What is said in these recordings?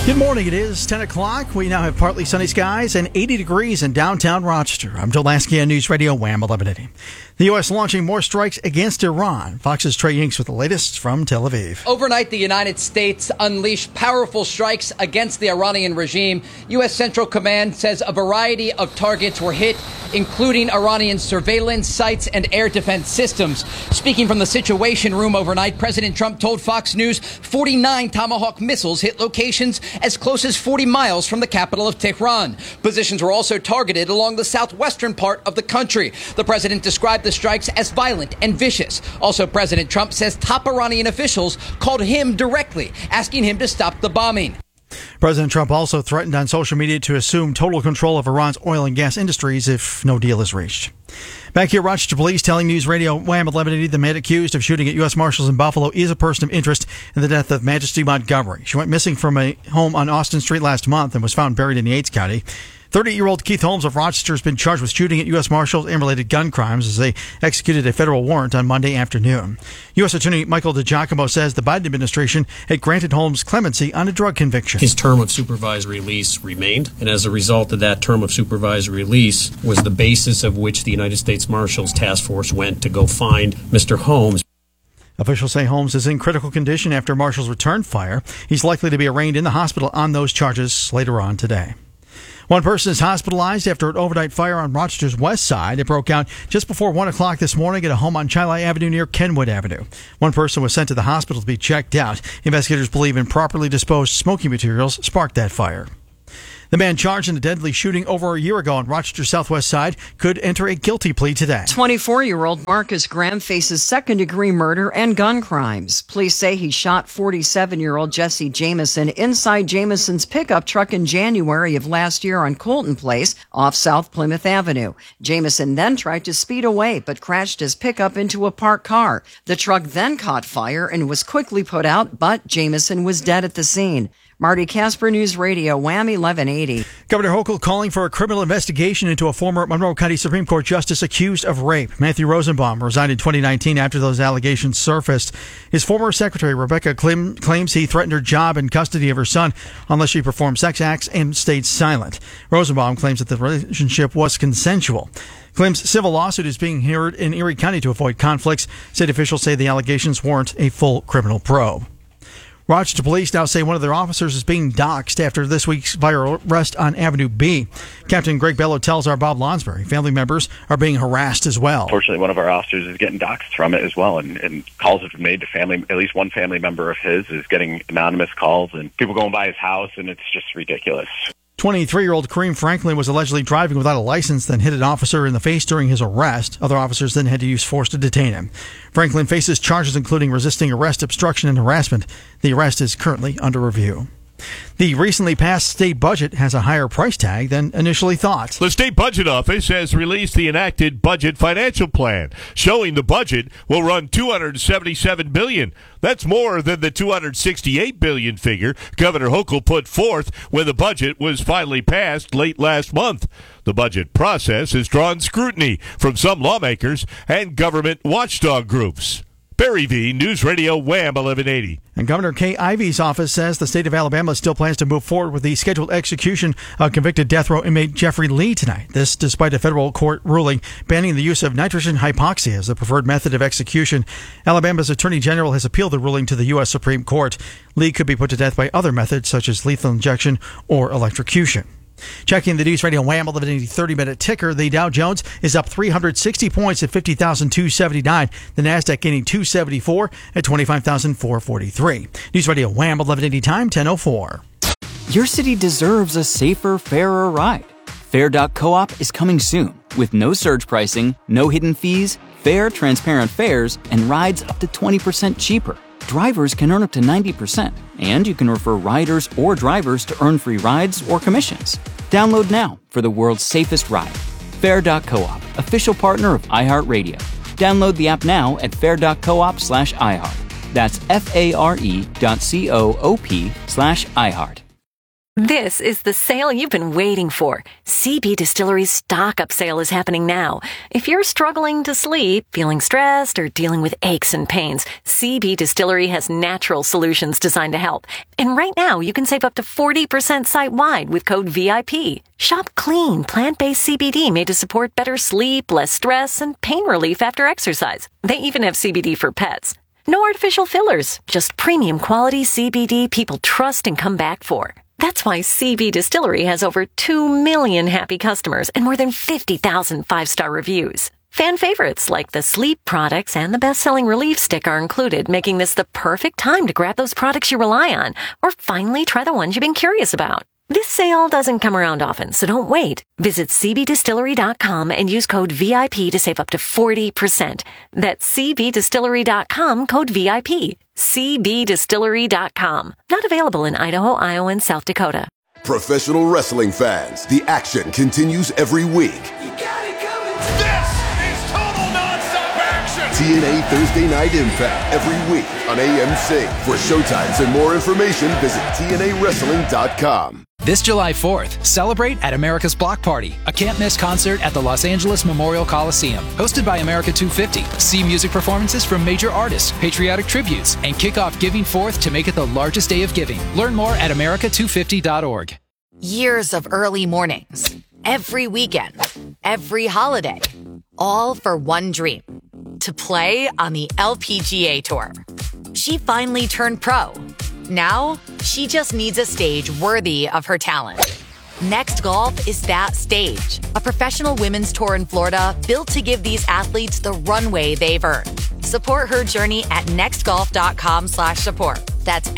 Good morning. It is 10 o'clock. We now have partly sunny skies and 80 degrees in downtown Rochester. I'm Joe Lasky on News Radio Wham 1180. The U.S. launching more strikes against Iran. Fox's Trey Yinks with the latest from Tel Aviv. Overnight, the United States unleashed powerful strikes against the Iranian regime. U.S. Central Command says a variety of targets were hit, including Iranian surveillance sites and air defense systems. Speaking from the Situation Room overnight, President Trump told Fox News 49 Tomahawk missiles hit locations as close as 40 miles from the capital of Tehran. Positions were also targeted along the southwestern part of the country. The president described the strikes as violent and vicious. Also, President Trump says top Iranian officials called him directly, asking him to stop the bombing. President Trump also threatened on social media to assume total control of Iran's oil and gas industries if no deal is reached. Back here, Rochester Police telling News Radio Wham 1180 the man accused of shooting at U.S. Marshals in Buffalo is a person of interest in the death of Majesty Montgomery. She went missing from a home on Austin Street last month and was found buried in Yates County. 38-year-old Keith Holmes of Rochester has been charged with shooting at U.S. Marshals and related gun crimes as they executed a federal warrant on Monday afternoon. U.S. Attorney Michael DiGiacomo says the Biden administration had granted Holmes clemency on a drug conviction. His term of supervised release remained, and as a result of that term of supervised release was the basis of which the United States Marshals Task Force went to go find Mr. Holmes. Officials say Holmes is in critical condition after marshals returned fire. He's likely to be arraigned in the hospital on those charges later on today. One person is hospitalized after an overnight fire on Rochester's west side. It broke out just before 1 o'clock this morning at a home on Chili Avenue near Kenwood Avenue. One person was sent to the hospital to be checked out. Investigators believe improperly disposed smoking materials sparked that fire. The man charged in a deadly shooting over a year ago on Rochester's southwest side could enter a guilty plea today. 24-year-old Marcus Graham faces second-degree murder and gun crimes. Police say he shot 47-year-old Jesse Jamison inside Jamison's pickup truck in January of last year on Colton Place off South Plymouth Avenue. Jamison then tried to speed away but crashed his pickup into a parked car. The truck then caught fire and was quickly put out, but Jamison was dead at the scene. Marty Casper, News Radio, Wham 1180. Governor Hochul calling for a criminal investigation into a former Monroe County Supreme Court justice accused of rape. Matthew Rosenbaum resigned in 2019 after those allegations surfaced. His former secretary, Rebecca claims he threatened her job and custody of her son unless she performed sex acts and stayed silent. Rosenbaum claims that the relationship was consensual. Clem's civil lawsuit is being heard in Erie County to avoid conflicts. State officials say the allegations warrant a full criminal probe. Rochester police now say one of their officers is being doxxed after this week's viral arrest on Avenue B. Captain Greg Bello tells our Bob Lonsbury family members are being harassed as well. Fortunately, one of our officers is getting doxxed from it as well, and calls have been made to family. At least one family member of his is getting anonymous calls, and people going by his house, and it's just ridiculous. 23-year-old Kareem Franklin was allegedly driving without a license, then hit an officer in the face during his arrest. Other officers then had to use force to detain him. Franklin faces charges including resisting arrest, obstruction, and harassment. The arrest is currently under review. The recently passed state budget has a higher price tag than initially thought. The state budget office has released the enacted budget financial plan, showing the budget will run $277 billion. That's more than the $268 billion figure Governor Hochul put forth when the budget was finally passed late last month. The budget process has drawn scrutiny from some lawmakers and government watchdog groups. Barry V, News Radio Wham 1180. And Governor Kay Ivey's office says the state of Alabama still plans to move forward with the scheduled execution of convicted death row inmate Jeffrey Lee tonight. This despite a federal court ruling banning the use of nitrogen hypoxia as the preferred method of execution. Alabama's Attorney General has appealed the ruling to the U.S. Supreme Court. Lee could be put to death by other methods such as lethal injection or electrocution. Checking the News Radio Wham 1180 30-minute ticker, the Dow Jones is up 360 points at 50,279. The Nasdaq gaining 274 at 25,443. News Radio Wham 1180 time 10:04. Your city deserves a safer, fairer ride. Fair.coop is coming soon with no surge pricing, no hidden fees, fair, transparent fares, and rides up to 20% cheaper. Drivers can earn up to 90%, and you can refer riders or drivers to earn free rides or commissions. Download now for the world's safest ride. Fair.coop, official partner of iHeartRadio. Download the app now at fair.coop/iHeart. That's FARE.coop/iHeart. This is the sale you've been waiting for. CB Distillery's stock up sale is happening now. If you're struggling to sleep, feeling stressed, or dealing with aches and pains, CB Distillery has natural solutions designed to help. And right now, you can save up to 40% site-wide with code VIP. Shop clean, plant-based CBD made to support better sleep, less stress, and pain relief after exercise. They even have CBD for pets. No artificial fillers, just premium quality CBD people trust and come back for. That's why CB Distillery has over 2 million happy customers and more than 50,000 five-star reviews. Fan favorites like the sleep products and the best-selling relief stick are included, making this the perfect time to grab those products you rely on or finally try the ones you've been curious about. This sale doesn't come around often, so don't wait. Visit cbdistillery.com and use code VIP to save up to 40%. That's cbdistillery.com, code VIP. cbdistillery.com. Not available in Idaho, Iowa, and South Dakota. Professional wrestling fans, the action continues every week. You got it coming. This is total nonstop action. TNA Thursday Night Impact every week on AMC. For showtimes and more information, visit TNAWrestling.com. This July 4th, celebrate at America's Block Party, a can't-miss concert at the Los Angeles Memorial Coliseum. Hosted by America 250. See music performances from major artists, patriotic tributes, and kick off Giving Forth to make it the largest day of giving. Learn more at America250.org. Years of early mornings, every weekend, every holiday, all for one dream, to play on the LPGA Tour. She finally turned pro. Now, she just needs a stage worthy of her talent. Next Golf is that stage. A professional women's tour in Florida built to give these athletes the runway they've earned. Support her journey at nextgolf.com/support. That's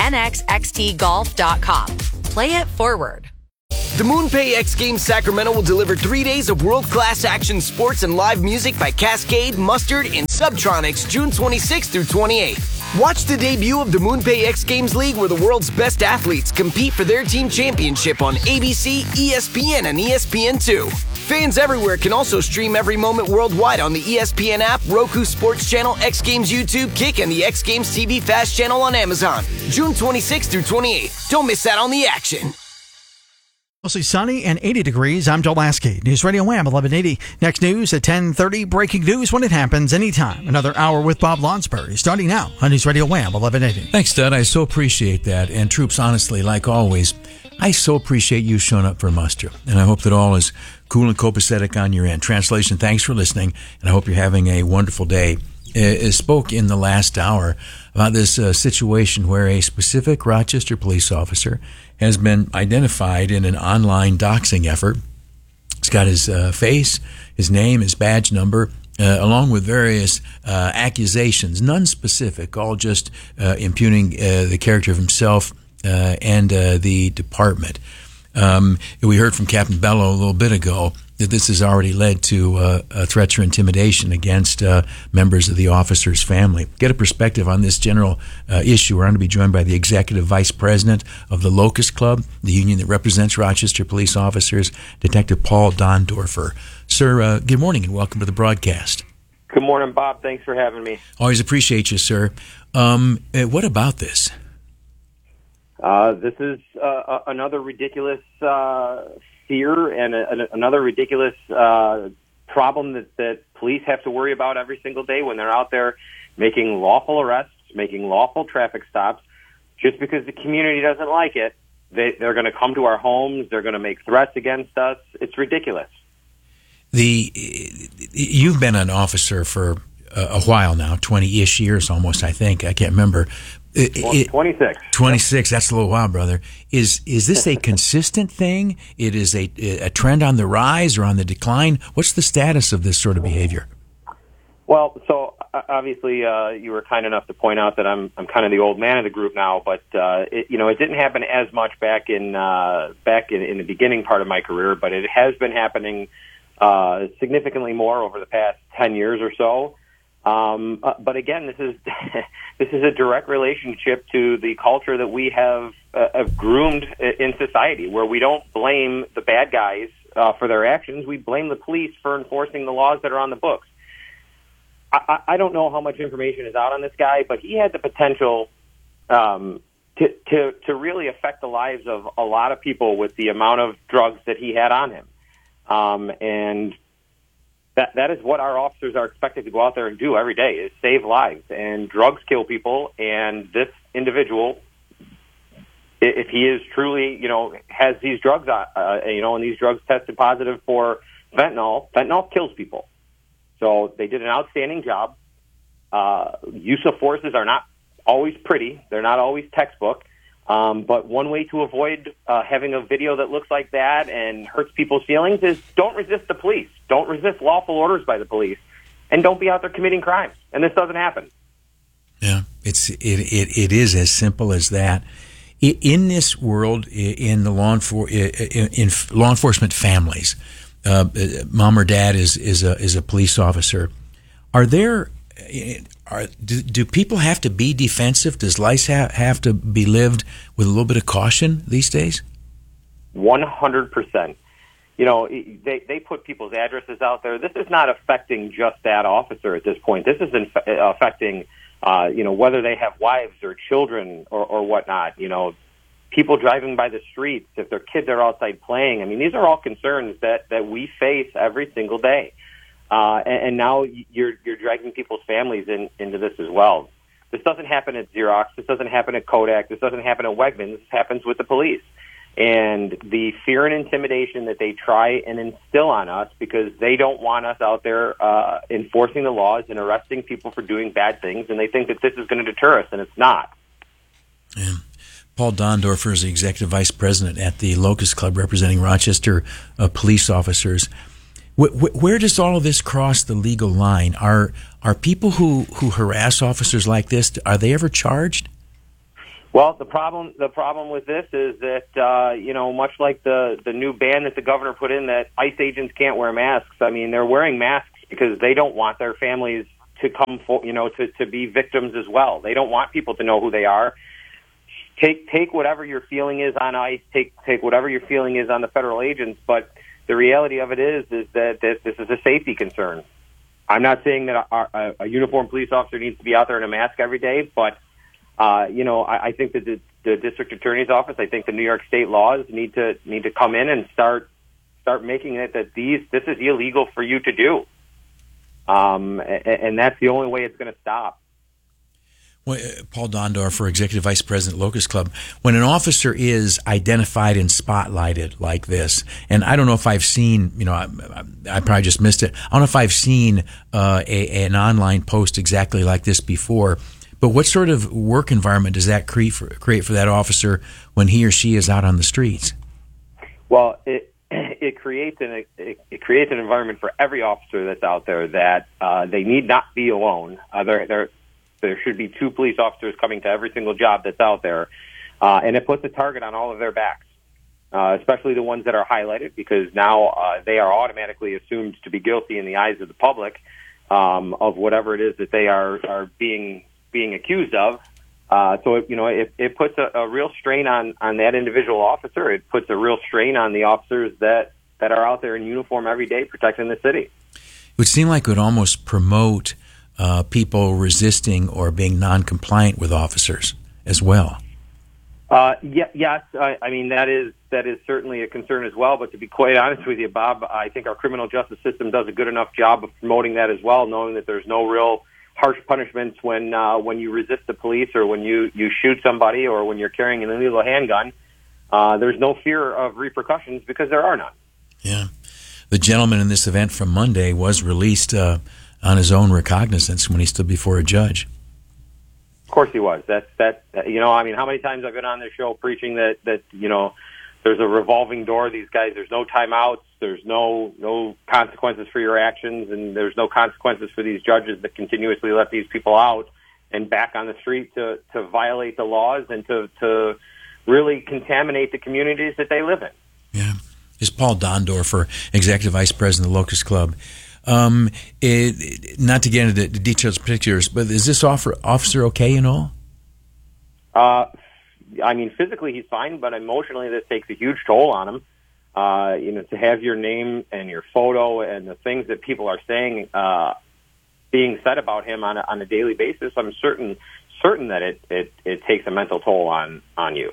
nxxtgolf.com. Play it forward. The MoonPay X Games Sacramento will deliver 3 days of world-class action sports and live music by Cascade, Mustard, and Subtronics June 26th through 28th. Watch the debut of the MoonPay X Games League where the world's best athletes compete for their team championship on ABC, ESPN, and ESPN2. Fans everywhere can also stream every moment worldwide on the ESPN app, Roku Sports Channel, X Games YouTube, Kick, and the X Games TV Fast channel on Amazon. June 26th through 28th. Don't miss out on the action. Mostly sunny and 80 degrees. I'm Joel Lasky. News Radio Wham 1180. Next news at 10:30. Breaking news when it happens anytime. Another hour with Bob Lonsberry starting now on News Radio Wham 1180. Thanks, Dad. I so appreciate that. And troops, honestly, like always, I so appreciate you showing up for muster. And I hope that all is cool and copacetic on your end. Translation, thanks for listening. And I hope you're having a wonderful day. Spoke in the last hour about this situation where a specific Rochester police officer has been identified in an online doxing effort. It's got his face, his name, his badge number, along with various accusations, none specific, all just impugning the character of himself and the department. We heard from Captain Bello a little bit ago that this has already led to threats or intimidation against members of the officer's family. Get a perspective on this general issue. We're going to be joined by the Executive Vice President of the Locust Club, the union that represents Rochester police officers, Detective Paul Dondorfer. Sir, good morning and welcome to the broadcast. Good morning, Bob. Thanks for having me. Always appreciate you, sir. What about this? This is another ridiculous fear and another ridiculous problem that police have to worry about every single day when they're out there making lawful arrests, making lawful traffic stops. Just because the community doesn't like it, they're going to come to our homes. They're going to make threats against us. It's ridiculous. You've been an officer for a while now, 20-ish years almost, I think. I can't remember. 26. 26, that's a little while, brother. Is this a consistent thing? It is a trend on the rise or on the decline? What's the status of this sort of behavior? Well, so obviously you were kind enough to point out that I'm kind of the old man of the group now, but it didn't happen as much back in the beginning part of my career, but it has been happening significantly more over the past 10 years or so. But again, this is this is a direct relationship to the culture that we have groomed in society, where we don't blame the bad guys for their actions. We blame the police for enforcing the laws that are on the books. I don't know how much information is out on this guy, but he had the potential to to really affect the lives of a lot of people with the amount of drugs that he had on him. And that is what our officers are expected to go out there and do every day, is save lives. And drugs kill people, and this individual, if he is truly, has these drugs, and these drugs tested positive for fentanyl kills people. So they did an outstanding job. Use of forces are not always pretty. They're not always textbook. But one way to avoid having a video that looks like that and hurts people's feelings is don't resist the police. Don't resist lawful orders by the police. And don't be out there committing crimes. And this doesn't happen. Yeah, it is as simple as that. In this world, in the law enforcement families, mom or dad is a police officer. Do people have to be defensive? Does life have to be lived with a little bit of caution these days? 100%. They put people's addresses out there. This is not affecting just that officer at this point. This is affecting, whether they have wives or children or whatnot. People driving by the streets, if their kids are outside playing. I mean, these are all concerns that we face every single day. And now you're dragging people's families into this as well. This doesn't happen at Xerox. This doesn't happen at Kodak. This doesn't happen at Wegmans. This happens with the police. And the fear and intimidation that they try and instill on us because they don't want us out there enforcing the laws and arresting people for doing bad things, and they think that this is going to deter us, and it's not. Yeah. Paul Dondorfer is the executive vice president at the Locust Club representing Rochester police officers. Where does all of this cross the legal line? Are people who harass officers like this, are they ever charged? Well, the problem with this is that much like the new ban that the governor put in, that ICE agents can't wear masks. I mean, they're wearing masks because they don't want their families to come to be victims as well. They don't want people to know who they are. Take whatever your feeling is on ICE. Take whatever your feeling is on the federal agents, but the reality of it is that this is a safety concern. I'm not saying that a uniformed police officer needs to be out there in a mask every day, but I think that the district attorney's office, I think the New York state laws need to come in and start making it that this is illegal for you to do, and that's the only way it's going to stop. Well, Paul Dondorfer, Executive Vice President, Locust Club. When an officer is identified and spotlighted like this, and I don't know if I've seen, I probably just missed it. I don't know if I've seen an online post exactly like this before, but what sort of work environment does that create for that officer when he or she is out on the streets? Well, it creates an environment for every officer that's out there that they need not be alone. There should be 2 police officers coming to every single job that's out there. And it puts a target on all of their backs, especially the ones that are highlighted, because now they are automatically assumed to be guilty in the eyes of the public of whatever it is that they are being accused of. So it puts a real strain on that individual officer. It puts a real strain on the officers that are out there in uniform every day protecting the city. It would seem like it would almost promote people resisting or being non-compliant with officers as well. Yes. I mean, that is certainly a concern as well. But to be quite honest with you, Bob, I think our criminal justice system does a good enough job of promoting that as well, knowing that there's no real harsh punishments when you resist the police or when you shoot somebody or when you're carrying an illegal handgun. There's no fear of repercussions because there are none. Yeah. The gentleman in this event from Monday was released on his own recognizance when he stood before a judge. Of course he was. I mean, how many times I've been on this show preaching that there's a revolving door. These guys, there's no timeouts, there's no consequences for your actions, and there's no consequences for these judges that continuously let these people out and back on the street to violate the laws and to really contaminate the communities that they live in. Yeah. This is Paul Dondorfer, Executive Vice President of the Locust Club. Not to get into the details, particulars, but is this officer okay and all? I mean, physically he's fine, but emotionally this takes a huge toll on him. To have your name and your photo and the things that people are saying, being said about him on a daily basis, I'm certain certain that it takes a mental toll on you.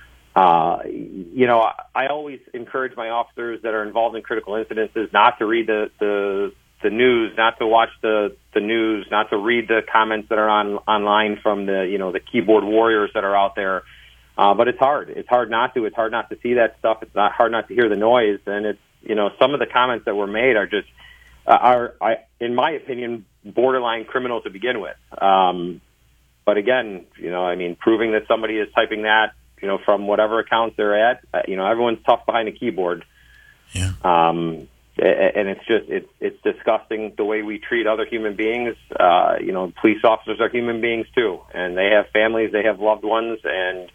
I always encourage my officers that are involved in critical incidences not to read the news, not to watch the news, not to read the comments that are online from the keyboard warriors that are out there. But it's hard. It's hard not to. It's hard not to see that stuff. It's not hard not to hear the noise. And it's, some of the comments that were made are just, in my opinion, borderline criminal to begin with. But again, proving that somebody is typing that, from whatever account they're at, everyone's tough behind a keyboard. Yeah. And it's disgusting the way we treat other human beings. Police officers are human beings too, and they have families, they have loved ones, and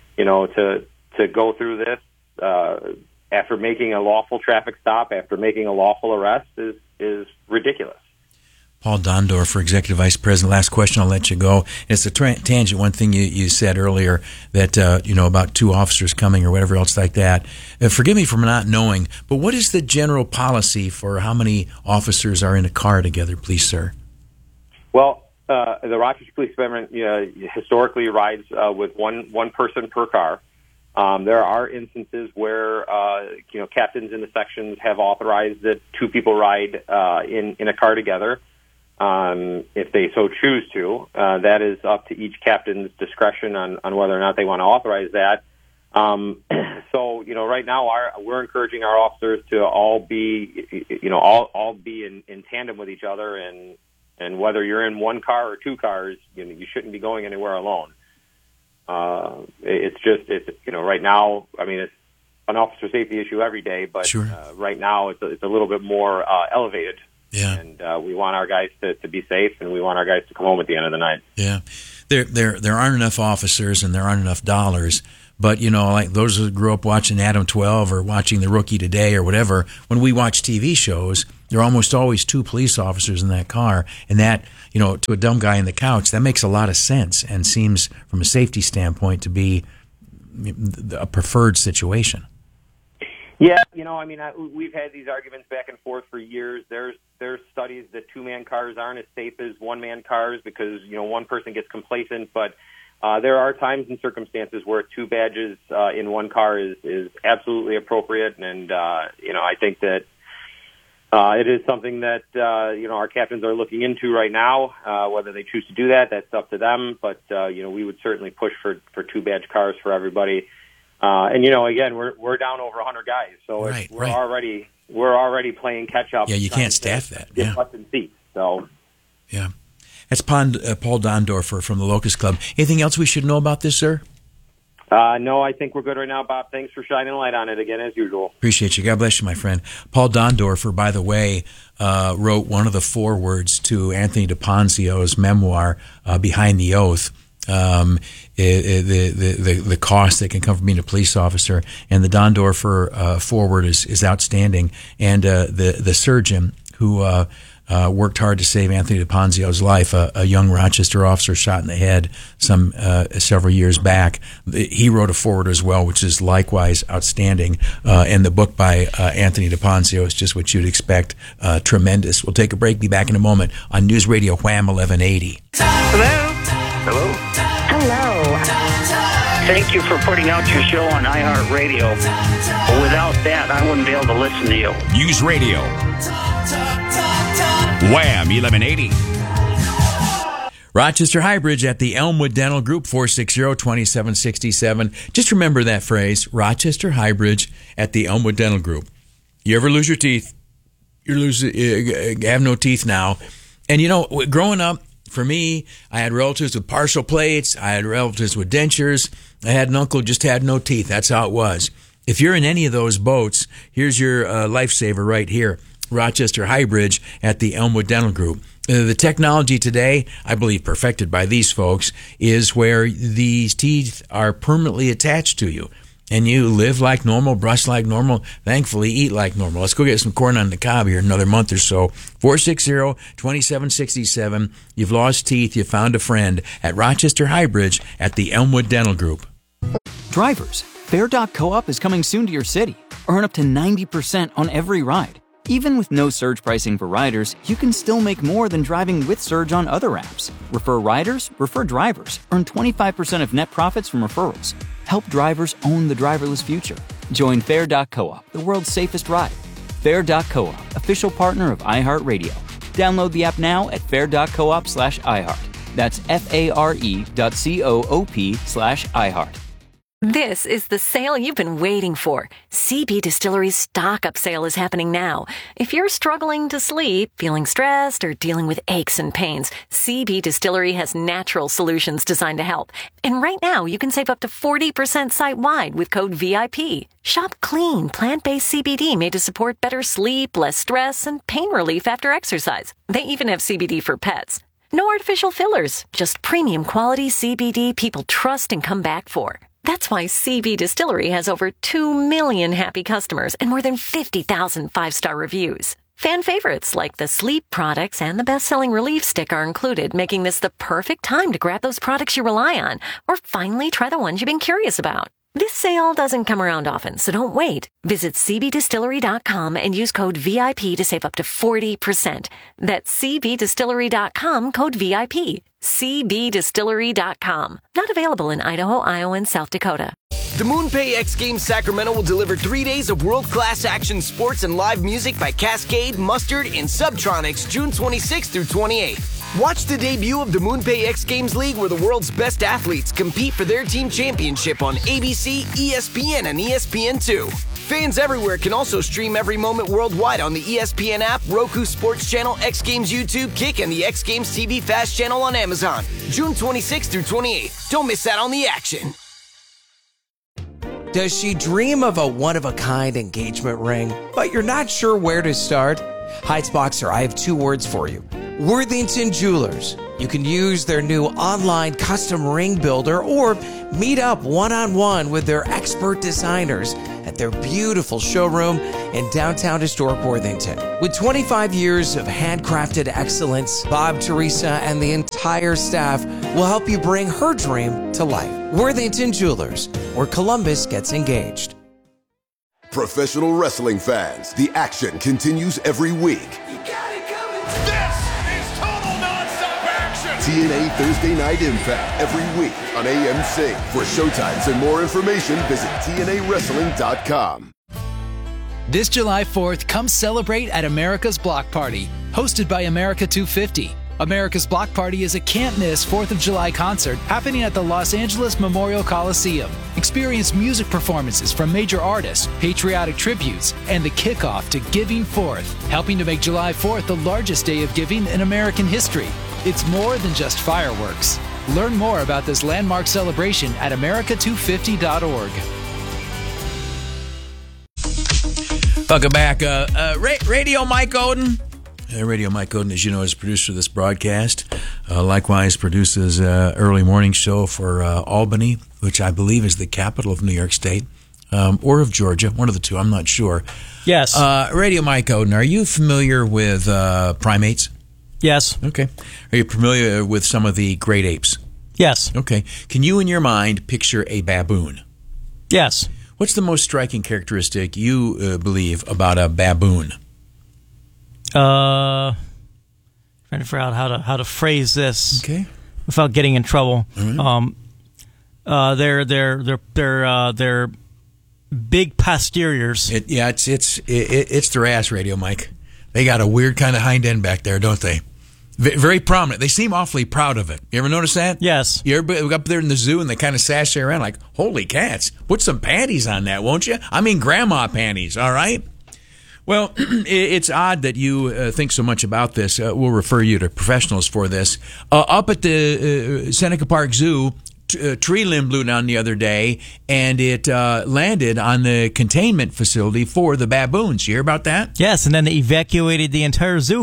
to go through this after making a lawful traffic stop, after making a lawful arrest is ridiculous. Paul Dondorfer, Executive Vice President. Last question, I'll let you go. It's a tangent. One thing you said earlier that, about 2 officers coming or whatever else like that. Forgive me for not knowing, but what is the general policy for how many officers are in a car together, please, sir? Well, the Rochester Police Department historically rides with one person per car. There are instances where captains in the sections have authorized that 2 people ride in a car together. If they so choose to, that is up to each captain's discretion on whether or not they want to authorize that. So, right now we're encouraging our officers to all be, all be in tandem with each other, and whether you're in 1 car or 2 cars, you shouldn't be going anywhere alone. It's right now, it's an officer safety issue every day, but sure. Right now it's a little bit more elevated. Yeah. And we want our guys to be safe, and we want our guys to come home at the end of the night. Yeah. There aren't enough officers and there aren't enough dollars. But, like those who grew up watching Adam 12 or watching The Rookie Today or whatever, when we watch TV shows, there are almost always 2 police officers in that car. And that, to a dumb guy in the couch, that makes a lot of sense and seems, from a safety standpoint, to be a preferred situation. Yeah, we've had these arguments back and forth for years. There's studies that 2-man cars aren't as safe as 1-man cars because, one person gets complacent. But there are times and circumstances where 2 badges in 1 car is absolutely appropriate. And, I think that it is something that, our captains are looking into right now. Whether they choose to do that, that's up to them. But, we would certainly push for 2-badge cars for everybody. And again, we're down over 100 guys, so we're already playing catch up. Yeah, you can't staff that. Yeah, butts and seats. So yeah, that's Paul Dondorfer from the Locust Club. Anything else we should know about this, sir? No, I think we're good right now, Bob. Thanks for shining a light on it again, as usual. Appreciate you. God bless you, my friend. Paul Dondorfer, by the way, wrote one of the forewords to Anthony DePonzio's memoir, Behind the Oath. The cost that can come from being a police officer, and the Dondorfer foreword is outstanding. And the surgeon who worked hard to save Anthony DePonzio's life, a young Rochester officer shot in the head several years back, he wrote a foreword as well, which is likewise outstanding. And the book by Anthony DePonzio is just what you'd expect, tremendous. We'll take a break. Be back in a moment on News Radio Wham 1180. Hello. Hello. Hello. Thank you for putting out your show on iHeartRadio. Without that, I wouldn't be able to listen to you. News Radio. Wham 1180. Rochester Highbridge at the Elmwood Dental Group, 460-2767. Just remember that phrase, Rochester Highbridge at the Elmwood Dental Group. You ever lose your teeth? You have no teeth now. And growing up, for me, I had relatives with partial plates. I had relatives with dentures. I had an uncle who just had no teeth. That's how it was. If you're in any of those boats, here's your lifesaver right here. Rochester Highbridge at the Elmwood Dental Group. The technology today, I believe perfected by these folks, is where these teeth are permanently attached to you. And you live like normal, brush like normal, thankfully eat like normal. Let's go get some corn on the cob here in another month or so. 460-2767. You've lost teeth, you found a friend at Rochester Highbridge at the Elmwood Dental Group. Drivers, Fair.coop is coming soon to your city. Earn up to 90% on every ride. Even with no surge pricing for riders, you can still make more than driving with Surge on other apps. Refer riders, refer drivers, earn 25% of net profits from referrals. Help drivers own the driverless future. Join Fair.coop, the world's safest ride. Fair.coop, official partner of iHeartRadio. Download the app now at fair.coop/iHeart. That's FARE.coop/iHeart. This is the sale you've been waiting for. CB Distillery's stock-up sale is happening now. If you're struggling to sleep, feeling stressed, or dealing with aches and pains, CB Distillery has natural solutions designed to help. And right now, you can save up to 40% site-wide with code VIP. Shop clean, plant-based CBD made to support better sleep, less stress, and pain relief after exercise. They even have CBD for pets. No artificial fillers, just premium quality CBD people trust and come back for. That's why CB Distillery has over 2 million happy customers and more than 50,000 five-star reviews. Fan favorites like the sleep products and the best-selling Relief Stick are included, making this the perfect time to grab those products you rely on or finally try the ones you've been curious about. This sale doesn't come around often, so don't wait. Visit cbdistillery.com and use code VIP to save up to 40%. That's cbdistillery.com, code VIP. cbdistillery.com. Not available in Idaho, Iowa, and South Dakota. The MoonPay X Games Sacramento will deliver 3 days of world-class action sports and live music by Cascade, Mustard, and Subtronics June 26th through 28th. Watch the debut of the MoonPay X Games League where the world's best athletes compete for their team championship on ABC, ESPN, and ESPN2. Fans everywhere can also stream every moment worldwide on the ESPN app, Roku Sports Channel, X Games YouTube, Kick, and the X Games TV Fast Channel on Amazon. June 26th through 28th. Don't miss out on the action. Does she dream of a one-of-a-kind engagement ring, but you're not sure where to start? Heights Boxer, I have 2 words for you. Worthington Jewelers. You can use their new online custom ring builder or meet up one-on-one with their expert designers at their beautiful showroom in downtown historic Worthington. With 25 years of handcrafted excellence, Bob, Teresa, and the entire staff will help you bring her dream to life. Worthington Jewelers, where Columbus gets engaged. Professional wrestling fans, the action continues every week. This is total nonstop action. TNA Thursday Night Impact every week on AMC. For showtimes and more information, visit TNAWrestling.com. This July 4th, come celebrate at America's Block Party, hosted by America 250. America's Block Party is a can't-miss 4th of July concert happening at the Los Angeles Memorial Coliseum. Experience music performances from major artists, patriotic tributes, and the kickoff to Giving Forth, helping to make July 4th the largest day of giving in American history. It's more than just fireworks. Learn more about this landmark celebration at america250.org. Welcome back. Radio Mike Oden. Radio Mike Oden, as you know, is producer of this broadcast. Likewise produces early morning show for Albany, which I believe is the capital of New York State, or of Georgia, one of the two. I'm not sure. Yes. Radio Mike Oden, are you familiar with primates? Yes. Okay. Are you familiar with some of the great apes? Yes. Okay. Can you, in your mind, picture a baboon? Yes. What's the most striking characteristic you believe about a baboon? Trying to figure out how to phrase this without getting in trouble. Mm-hmm. They're big posteriors. It's their ass, Radio Mike. They got a weird kind of hind end back there, don't they? Very prominent. They seem awfully proud of it. You ever notice that? Yes. You ever go up there in the zoo and they kind of sashay around like, holy cats, put some panties on that, won't you? I mean, grandma panties, all right? Well, it's odd that you think so much about this. We'll refer you to professionals for this. Up at the Seneca Park Zoo, a tree limb blew down the other day, and it landed on the containment facility for the baboons. You hear about that? Yes, and then they evacuated the entire zoo.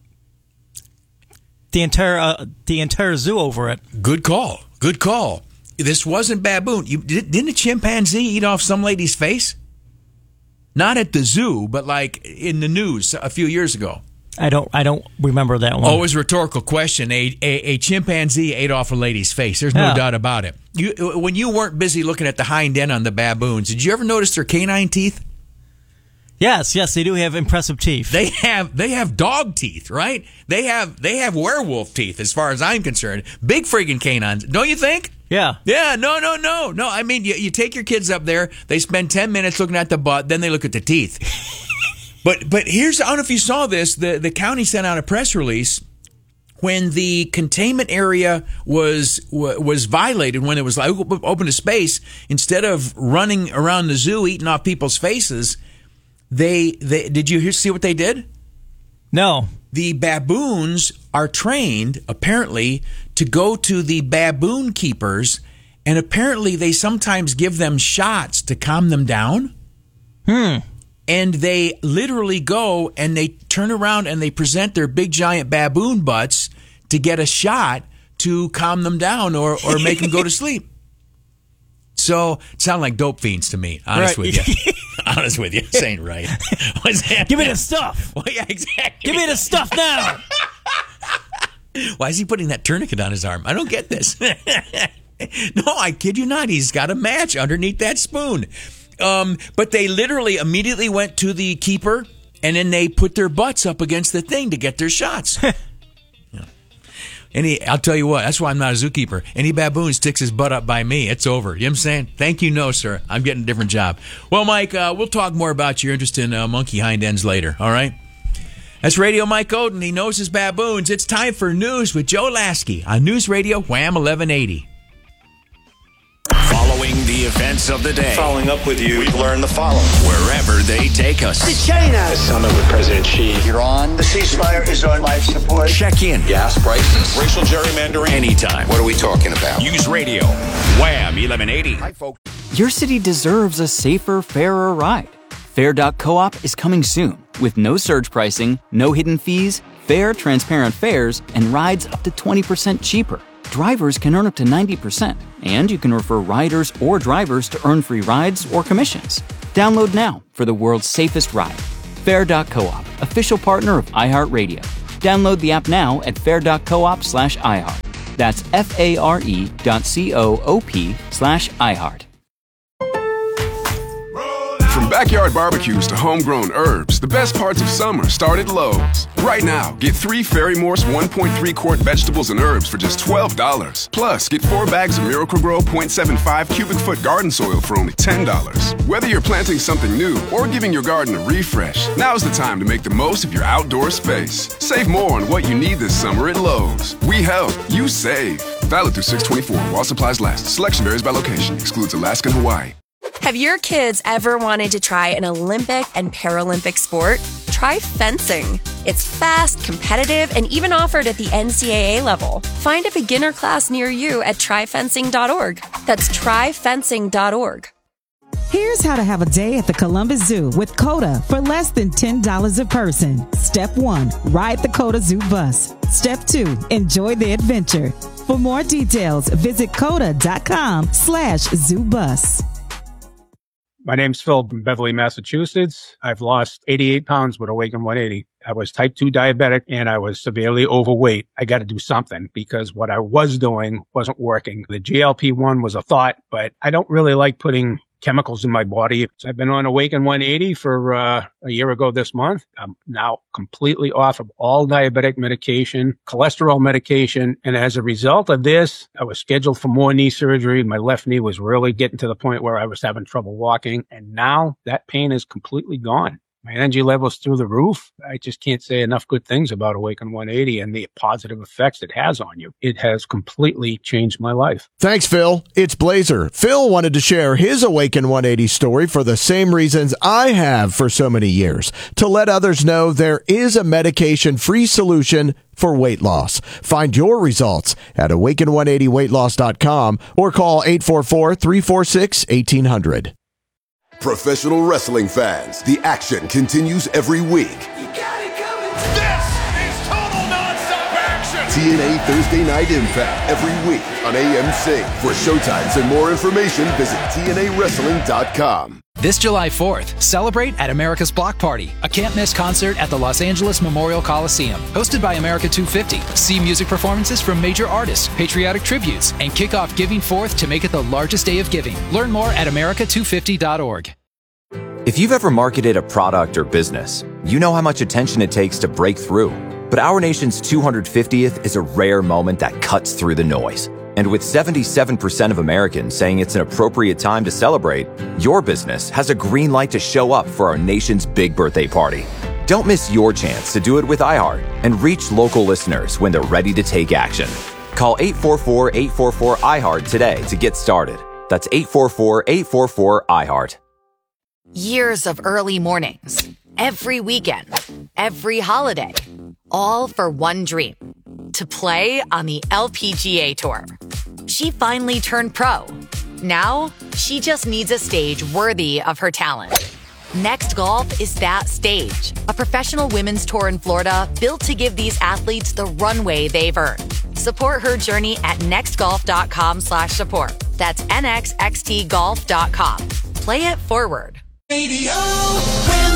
The entire zoo over it. Good call. Good call. This wasn't baboon. Didn't a chimpanzee eat off some lady's face? Not at the zoo, but like in the news a few years ago. I don't remember that one. Always a rhetorical question. A chimpanzee ate off a lady's face. There's no doubt about it. When you weren't busy looking at the hind end on the baboons, did you ever notice their canine teeth? Yes, they do have impressive teeth. They have dog teeth, right? They have werewolf teeth, as far as I'm concerned. Big friggin' canines, don't you think? Yeah. Yeah, no. I mean, you take your kids up there, they spend 10 minutes looking at the butt, then they look at the teeth. But here's, I don't know if you saw this, the county sent out a press release when the containment area was violated, when it was open to space. Instead of running around the zoo eating off people's faces, they did you see what they did? No. The baboons are trained, apparently, to go to the baboon keepers, and apparently they sometimes give them shots to calm them down. And they literally go and they turn around and they present their big giant baboon butts to get a shot to calm them down or make them go to sleep. So, sound like dope fiends to me, honest with you. Honest with you. This ain't right. Give me the stuff. Well, yeah, exactly. Give me the stuff now. Why is he putting that tourniquet on his arm? I don't get this. No, I kid you not. He's got a match underneath that spoon. But they literally immediately went to the keeper, and then they put their butts up against the thing to get their shots. I'll tell you what, that's why I'm not a zookeeper. Any baboon sticks his butt up by me, it's over. You know what I'm saying? Thank you, no, sir. I'm getting a different job. Well, Mike, we'll talk more about your interest in monkey hind ends later, all right? That's Radio Mike Oden. He knows his baboons. It's time for news with Joe Lasky on News Radio Wham 1180. Following the events of the day. Following up with you, we've learned the following. Wherever they take us. To China. The summit with President Xi. Iran. The ceasefire is on life support. Check in. Gas prices. Racial gerrymandering. Anytime. What are we talking about? News Radio Wham 1180. Hi, folks. Your city deserves a safer, fairer ride. Fair.coop is coming soon with no surge pricing, no hidden fees, fair, transparent fares, and rides up to 20% cheaper. Drivers can earn up to 90%, and you can refer riders or drivers to earn free rides or commissions. Download now for the world's safest ride. Fair.coop, official partner of iHeartRadio. Download the app now at fair.coop/iHeart. That's FARE.coop/iHeart. From backyard barbecues to homegrown herbs, the best parts of summer start at Lowe's. Right now, get 3 Fairy Morse 1.3 quart vegetables and herbs for just $12. Plus, get 4 bags of Miracle-Gro 0.75 cubic foot garden soil for only $10. Whether you're planting something new or giving your garden a refresh, now's the time to make the most of your outdoor space. Save more on what you need this summer at Lowe's. We help, you save. Valid through 6/24 while supplies last. Selection varies by location. Excludes Alaska and Hawaii. Have your kids ever wanted to try an Olympic and Paralympic sport? Try fencing. It's fast, competitive, and even offered at the NCAA level. Find a beginner class near you at tryfencing.org. That's tryfencing.org. Here's how to have a day at the Columbus Zoo with COTA for less than $10 a person. Step 1, ride the COTA Zoo bus. Step 2, enjoy the adventure. For more details, visit COTA.com/zoobus. My name's Phil from Beverly, Massachusetts. I've lost 88 pounds with Awaken 180. I was type 2 diabetic and I was severely overweight. I got to do something because what I was doing wasn't working. The GLP-1 was a thought, but I don't really like putting chemicals in my body. So I've been on Awaken 180 for a year ago this month. I'm now completely off of all diabetic medication, cholesterol medication. And as a result of this, I was scheduled for more knee surgery. My left knee was really getting to the point where I was having trouble walking. And now that pain is completely gone. My energy level's through the roof. I just can't say enough good things about Awaken 180 and the positive effects it has on you. It has completely changed my life. Thanks, Phil. It's Blazer. Phil wanted to share his Awaken 180 story for the same reasons I have for so many years, to let others know there is a medication-free solution for weight loss. Find your results at awaken180weightloss.com or call 844-346-1800. Professional wrestling fans, the action continues every week. This is total non-stop action. TNA Thursday Night Impact every week on AMC. For showtimes and more information, visit TNAWrestling.com. This July 4th, celebrate at America's Block Party, a can't-miss concert at the Los Angeles Memorial Coliseum. Hosted by America 250. See music performances from major artists, patriotic tributes, and kick off Giving Forth to make it the largest day of giving. Learn more at America250.org. If you've ever marketed a product or business, you know how much attention it takes to break through. But our nation's 250th is a rare moment that cuts through the noise. And with 77% of Americans saying it's an appropriate time to celebrate, your business has a green light to show up for our nation's big birthday party. Don't miss your chance to do it with iHeart and reach local listeners when they're ready to take action. Call 844-844-iHeart today to get started. That's 844-844-iHeart. Years of early mornings, every weekend, every holiday, all for one dream, to play on the LPGA Tour. She finally turned pro. Now, she just needs a stage worthy of her talent. Next Golf is that stage, a professional women's tour in Florida built to give these athletes the runway they've earned. Support her journey at nextgolf.com/support. That's nxxtgolf.com. Play it forward. Radio, Wham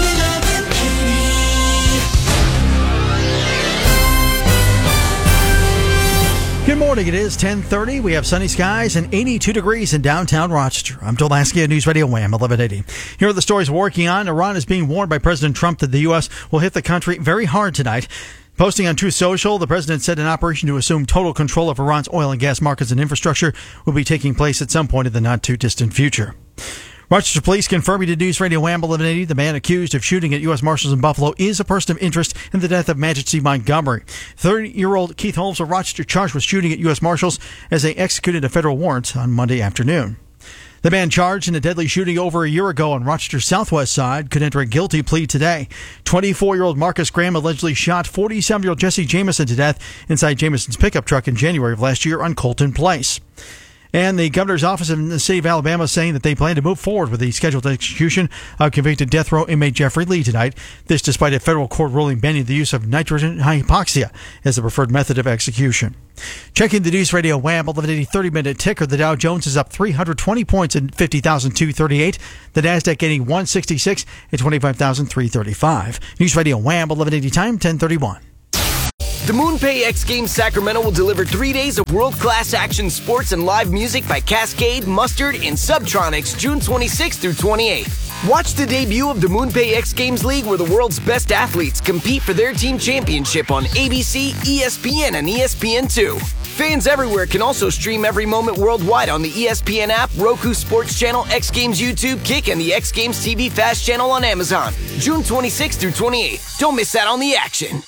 1180. Good morning. It is 10:30. We have sunny skies and 82 degrees in downtown Rochester. I'm Joel Lasky, News Radio Wham 1180. Here are the stories we're working on. Iran is being warned by President Trump that the U.S. will hit the country very hard tonight. Posting on Truth Social, the president said an operation to assume total control of Iran's oil and gas markets and infrastructure will be taking place at some point in the not-too-distant future. Rochester Police confirming to News Radio Wham 1180 the man accused of shooting at U.S. Marshals in Buffalo is a person of interest in the death of Magic C. Montgomery. 30-year-old Keith Holmes of Rochester charged with shooting at U.S. Marshals as they executed a federal warrant on Monday afternoon. The man charged in a deadly shooting over a year ago on Rochester's southwest side could enter a guilty plea today. 24-year-old Marcus Graham allegedly shot 47-year-old Jesse Jameson to death inside Jameson's pickup truck in January of last year on Colton Place. And the governor's office in the state of Alabama is saying that they plan to move forward with the scheduled execution of convicted death row inmate Jeffrey Lee tonight. This despite a federal court ruling banning the use of nitrogen hypoxia as the preferred method of execution. Checking the News Radio Wham 1180 30-minute ticker, the Dow Jones is up 320 points at 50,238. The Nasdaq gaining 166 at 25,335. News Radio Wham 1180 time 1031. The MoonPay X Games Sacramento will deliver 3 days of world-class action sports and live music by Cascade, Mustard, and Subtronics June 26th through 28th. Watch the debut of the MoonPay X Games League where the world's best athletes compete for their team championship on ABC, ESPN, and ESPN2. Fans everywhere can also stream every moment worldwide on the ESPN app, Roku Sports Channel, X Games YouTube, Kick, and the X Games TV Fast channel on Amazon. June 26th through 28th. Don't miss out on the action.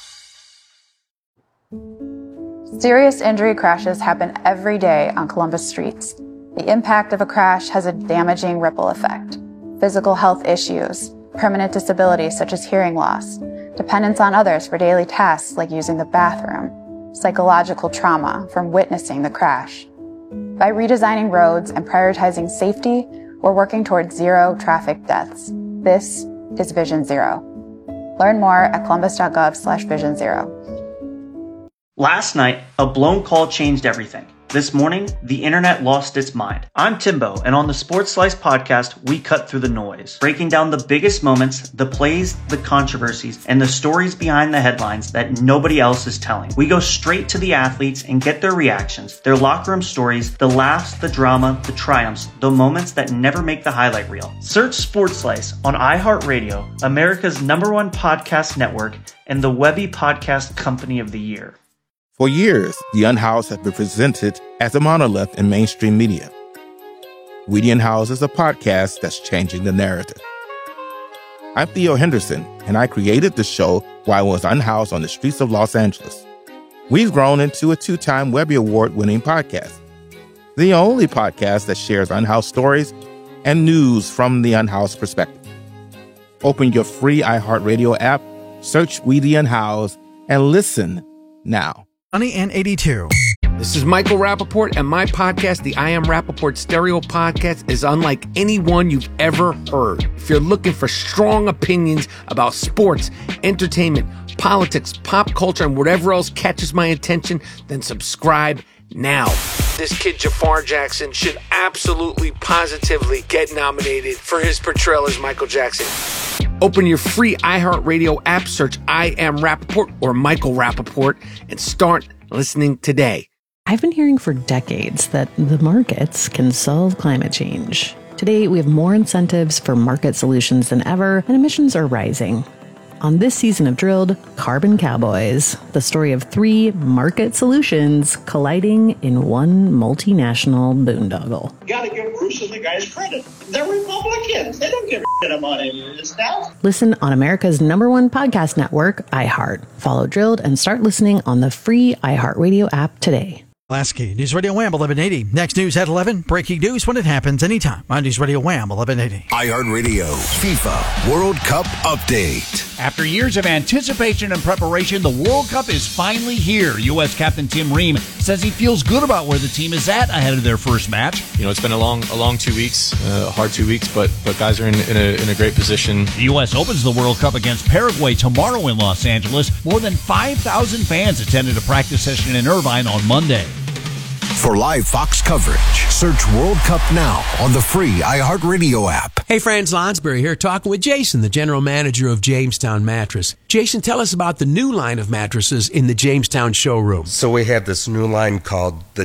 Serious injury crashes happen every day on Columbus streets. The impact of a crash has a damaging ripple effect. Physical health issues, permanent disabilities such as hearing loss, dependence on others for daily tasks like using the bathroom, psychological trauma from witnessing the crash. By redesigning roads and prioritizing safety, we're working towards zero traffic deaths. This is Vision Zero. Learn more at columbus.gov/Vision Zero. Last night, a blown call changed everything. This morning, the internet lost its mind. I'm Timbo, and on the Sports Slice podcast, we cut through the noise, breaking down the biggest moments, the plays, the controversies, and the stories behind the headlines that nobody else is telling. We go straight to the athletes and get their reactions, their locker room stories, the laughs, the drama, the triumphs, the moments that never make the highlight reel. Search Sports Slice on iHeartRadio, America's #1 podcast network, and the Webby Podcast Company of the Year. For years, The Unhoused has been presented as a monolith in mainstream media. We The Unhoused is a podcast that's changing the narrative. I'm Theo Henderson, and I created the show while I was unhoused on the streets of Los Angeles. We've grown into a 2-time Webby Award-winning podcast, the only podcast that shares unhoused stories and news from the unhoused perspective. Open your free iHeartRadio app, search We The Unhoused, and listen now. Sunny and 82. This is Michael Rappaport, and my podcast, the I Am Rappaport Stereo Podcast, is unlike any one you've ever heard. If you're looking for strong opinions about sports, entertainment, politics, pop culture, and whatever else catches my attention, then subscribe now. This kid, Jafar Jackson, should absolutely, positively get nominated for his portrayal as Michael Jackson. Open your free iHeartRadio app, search I Am Rappaport or Michael Rappaport, and start listening today. I've been hearing for decades that the markets can solve climate change. Today, we have more incentives for market solutions than ever, and emissions are rising. On this season of Drilled, Carbon Cowboys, the story of 3 market solutions colliding in one multinational boondoggle. You gotta give Bruce and the guys credit. They're Republicans. They don't give a shit about any of this now. Listen on America's #1 podcast network, iHeart. Follow Drilled and start listening on the free iHeartRadio app today. Lasky, News Radio Wham 1180. Next news at 11. Breaking news when it happens anytime on News Radio Wham 1180. iHeartRadio FIFA World Cup Update. After years of anticipation and preparation, the World Cup is finally here. U.S. Captain Tim Ream says he feels good about where the team is at ahead of their first match. You know, it's been a long 2 weeks, hard 2 weeks, but guys are in a great position. The U.S. opens the World Cup against Paraguay tomorrow in Los Angeles. More than 5,000 fans attended a practice session in Irvine on Monday. For live Fox coverage, search World Cup now on the free iHeartRadio app. Hey friends, Lonsberry here, talking with Jason, the general manager of Jamestown Mattress. Jason, tell us about the new line of mattresses in the Jamestown showroom. So we have this new line called the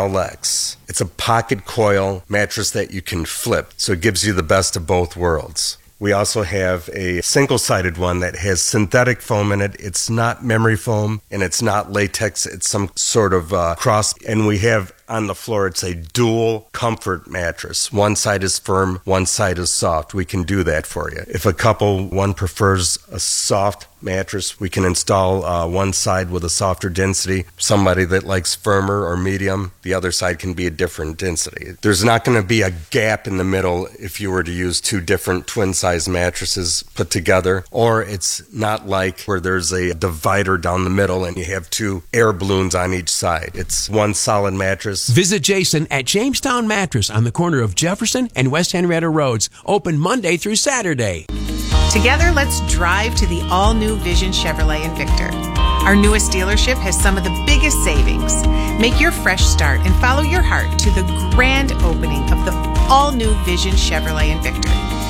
DLX. It's a pocket coil mattress that you can flip, so it gives you the best of both worlds. We also have a single-sided one that has synthetic foam in it. It's not memory foam, and it's not latex. It's some sort of cross. And we have on the floor, it's a dual comfort mattress. One side is firm, one side is soft. We can do that for you. If a couple, one prefers a soft mattress, we can install one side with a softer density. Somebody that likes firmer or medium, the other side can be a different density. There's not going to be a gap in the middle if you were to use 2 different twin-size mattresses put together, or it's not like where there's a divider down the middle and you have 2 air balloons on each side. It's one solid mattress. Visit Jason at Jamestown Mattress on the corner of Jefferson and West Henrietta Roads. Open Monday through Saturday. Together, let's drive to the all-new Vision Chevrolet Invictor. Our newest dealership has some of the biggest savings. Make your fresh start and follow your heart to the grand opening of the all-new Vision Chevrolet Invictor.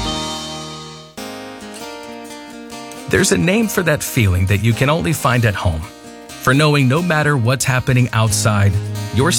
There's a name for that feeling that you can only find at home. For knowing no matter what's happening outside, your